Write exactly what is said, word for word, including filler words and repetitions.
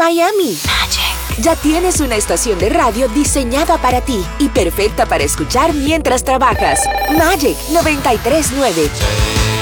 Miami. Ya tienes una estación de radio diseñada para ti y perfecta para escuchar mientras trabajas. Magic noventa y tres punto nueve.